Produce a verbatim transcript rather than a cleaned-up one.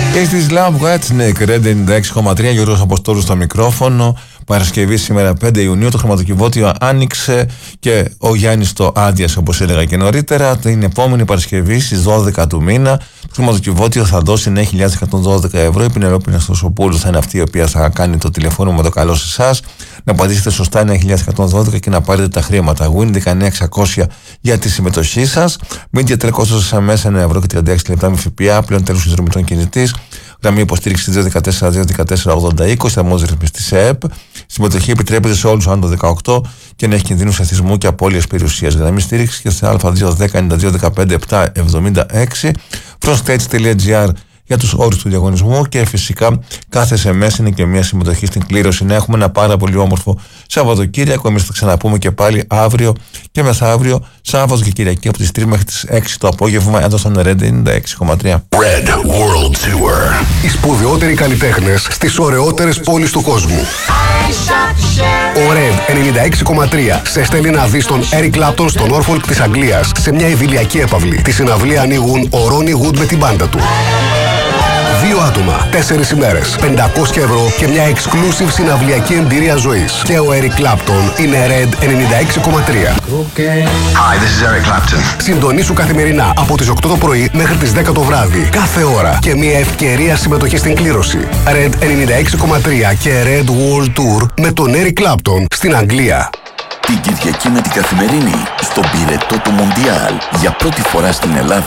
Και στις Love Whitesnake, Red ενενήντα έξι κόμμα τρία, Γιώργος Αποστόλου στο μικρόφωνο. Παρασκευή σήμερα πέντε Ιουνίου, το χρηματοκιβώτιο άνοιξε και ο Γιάννης το άδειασε, όπως έλεγα και νωρίτερα. Την επόμενη Παρασκευή στις δώδεκα του μήνα το χρηματοκιβώτιο θα δώσει εννέα χιλιάδες εκατόν δώδεκα ευρώ. Η Πινελόπη Ναστοσοπούλου θα είναι αυτή η οποία θα κάνει το τηλεφώνημα με το καλό σε εσάς. Να απαντήσετε σωστά εννέα χιλιάδες εκατόν δώδεκα και να πάρετε τα χρήματα. Win δεκαεννέα εξακόσια για τη συμμετοχή σας. Media Tel κόστος ες εμ ες ένα ευρώ και τριάντα έξι λεπτά με ΦΠΑ. Πλέον τέλος συνδρομητών κινητής. Γραμμή υποστήριξη δύο ένα τέσσερα δύο ένα τέσσερα ογδόντα είκοσι, θερμός ρυθμιστής ΕΕΠ. Συμμετοχή επιτρέπεται σε όλους άνω το δεκαοκτώ και να έχει κινδύνους εθισμού και απώλειας περιουσίας. Γραμμή στήριξη και σε α δύο ένα μηδέν εννιά δύο ένα πέντε επτά εβδομήντα έξι. frontstates.gr για τους όρους του διαγωνισμού και φυσικά κάθε ες εμ ες είναι και μια συμμετοχή στην κλήρωση. Να έχουμε ένα πάρα πολύ όμορφο Σαββατοκύριακο. Εμείς θα ξαναπούμε και πάλι αύριο και μεθαύριο, Σάββατο και Κυριακή από τις τρεις μέχρι τις έξι το απόγευμα εδώ στον Red ενενήντα έξι κόμμα τρία. Red World Tour. Οι σπουδαιότεροι καλλιτέχνες στις ωραιότερες πόλεις του κόσμου. Ο Red ενενήντα έξι κόμμα τρία σε στέλνει να δεις τον Eric Clapton στο Norfolk της Αγγλίας σε μια ειδηλιακή έπαυλη. Τη συναυλία ανοίγουν ο Ronnie Wood με την μπάντα του. Δύο άτομα, τέσσερις ημέρες, πεντακόσια ευρώ και μια exclusive συναυλιακή εμπειρία ζωής. Και ο Eric Clapton είναι Red ενενήντα έξι κόμμα τρία. Okay. Hi, this is Eric Clapton. Συντονίσου καθημερινά από τις οκτώ το πρωί μέχρι τις δέκα το βράδυ. Κάθε ώρα και μια ευκαιρία συμμετοχή στην κλήρωση. Red ενενήντα έξι κόμμα τρία και Red World Tour με τον Eric Clapton στην Αγγλία. Την Κυριακή με την Καθημερινή στον πυρετό του Μοντιάλ για πρώτη φορά στην Ελλάδα.